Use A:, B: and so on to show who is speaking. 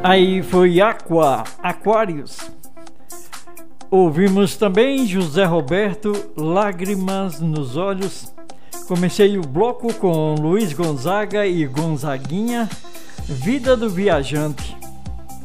A: Aí foi Aquários. Ouvimos também José Roberto, Lágrimas nos Olhos. Comecei o bloco com Luiz Gonzaga e Gonzaguinha, Vida do Viajante.